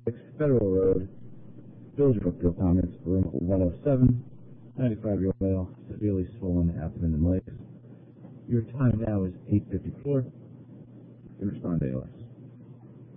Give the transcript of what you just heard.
Federal Road, Village of Brookfield Commons, room 107, 95-year-old male, severely swollen abdomen and legs. Your time now is 8:54. You respond to ALS.